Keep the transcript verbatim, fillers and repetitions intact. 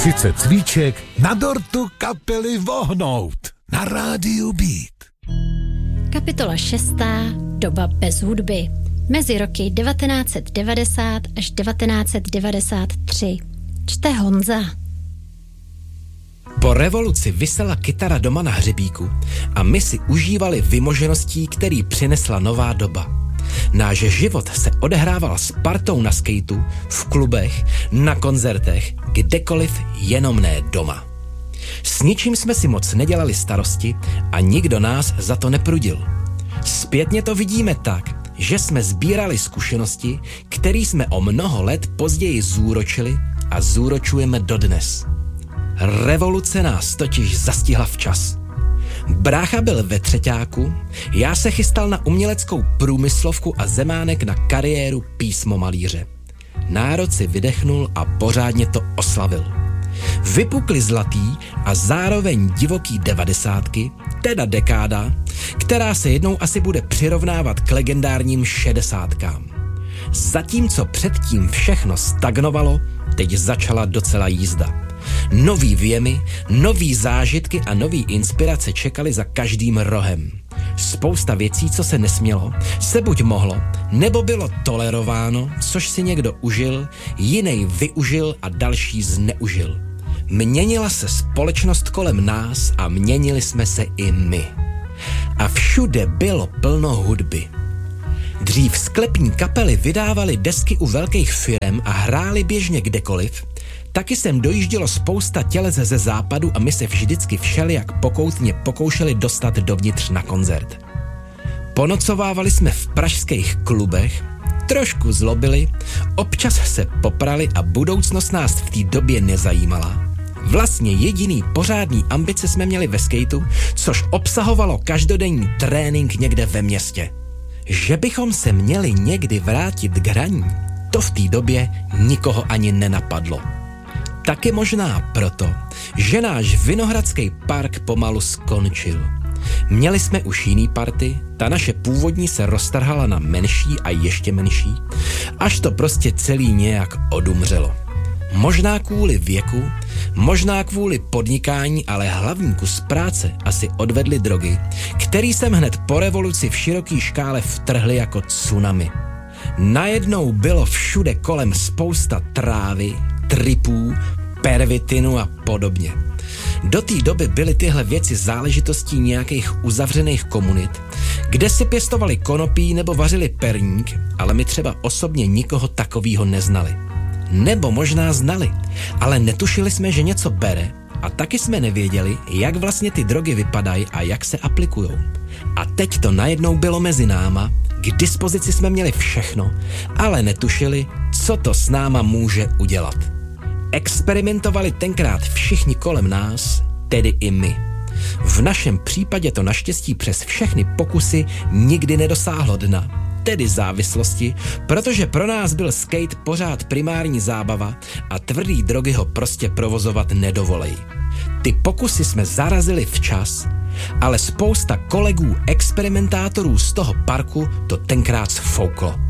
Sice cvíček, na dortu kapely vohnout. Na rádiu Beat. Kapitola šestá. Doba bez hudby. Mezi roky devatenáct set devadesát až devatenáct set devadesát tři. Čte Honza. Po revoluci visela kytara doma na hřebíku a my si užívali vymožeností, který přinesla nová doba. Náš život se odehrával s partou na skateu, v klubech, na koncertech, kdekoliv, jenom ne doma. S ničím jsme si moc nedělali starosti a nikdo nás za to neprudil. Zpětně to vidíme tak, že jsme sbírali zkušenosti, které jsme o mnoho let později zúročili a zúročujeme dodnes. Revoluce nás totiž zastihla včas. Brácha byl ve třeťáku, já se chystal na uměleckou průmyslovku a Zemánek na kariéru písmomalíře. Národ si vydechnul a pořádně to oslavil. Vypukly zlatý a zároveň divoký devadesátky, teda dekáda, která se jednou asi bude přirovnávat k legendárním šedesátkám. Zatímco předtím všechno stagnovalo, teď začala docela jízda. Nový věmy, nový zážitky a nový inspirace čekaly za každým rohem. Spousta věcí, co se nesmělo, se buď mohlo, nebo bylo tolerováno, což si někdo užil, jiný využil a další zneužil. Měnila se společnost kolem nás a měnili jsme se i my. A všude bylo plno hudby. Dřív sklepní kapely vydávaly desky u velkých firem a hrály běžně kdekoliv. Taky sem dojíždělo spousta těles ze západu a my se vždycky všelijak pokoutně pokoušeli dostat dovnitř na koncert. Ponocovávali jsme v pražských klubech, trošku zlobili, občas se poprali a budoucnost nás v té době nezajímala. Vlastně jediný pořádný ambice jsme měli ve skateu, což obsahovalo každodenní trénink někde ve městě. Že bychom se měli někdy vrátit k hraní, to v té době nikoho ani nenapadlo. Taky možná proto, že náš Vinohradský park pomalu skončil. Měli jsme už jiný party, ta naše původní se roztrhala na menší a ještě menší, až to prostě celý nějak odumřelo. Možná kvůli věku, možná kvůli podnikání, ale hlavní kus práce asi odvedly drogy, který jsem hned po revoluci v široký škále vtrhli jako tsunami. Najednou bylo všude kolem spousta trávy, tripů, pervitinu a podobně. Do té doby byly tyhle věci záležitostí nějakých uzavřených komunit, kde si pěstovali konopí nebo vařili perník, ale my třeba osobně nikoho takového neznali. Nebo možná znali, ale netušili jsme, že něco bere a taky jsme nevěděli, jak vlastně ty drogy vypadají a jak se aplikujou. A teď to najednou bylo mezi náma, k dispozici jsme měli všechno, ale netušili, co to s náma může udělat. Experimentovali tenkrát všichni kolem nás, tedy i my. V našem případě to naštěstí přes všechny pokusy nikdy nedosáhlo dna, tedy závislosti, protože pro nás byl skate pořád primární zábava a tvrdý drogy ho prostě provozovat nedovolejí. Ty pokusy jsme zarazili včas, ale spousta kolegů experimentátorů z toho parku to tenkrát sfouklo.